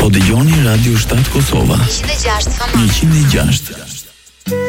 Po dëgjoni Radio Shtat Kosova. 106 FM. 106.